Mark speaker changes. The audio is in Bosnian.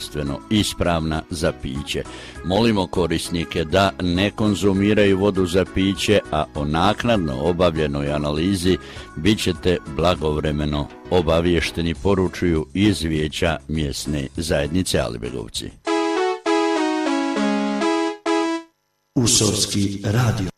Speaker 1: zdravstveno ispravna za piće. Molimo korisnike da ne konzumiraju vodu za piće, a o naknadno obavljenoj analizi bit ćete blagovremeno obavješteni, poručuju iz Vijeća mjesne zajednice Alibegovci.
Speaker 2: Usovski radio.